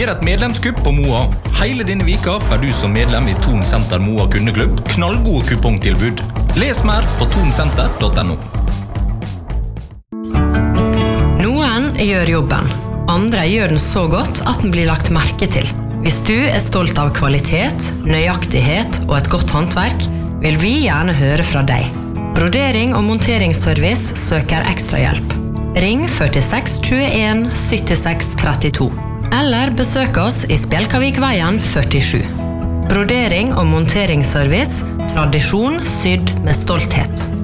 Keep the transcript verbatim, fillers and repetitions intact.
Gjør et medlemskupp på Moa. Hele denne vika får du som medlem i Thon Senter Moa kundeklubb knallgode kupongtilbud. Les mer på tonsenter punktum no. Noen gjør jobben. Andre gjør den så godt at den blir lagt merke til. Hvis du er stolt av kvalitet, nøyaktighet og et godt håndverk, vil vi gjerne høre fra deg. Brodering og monteringsservice søker ekstra hjelp. Ring førtiseks tjueen syttiseks trettito. Eller besøk oss i Spjelkavikveien førtisju. Brodering og monteringsservice, tradisjon sydd med stolthet.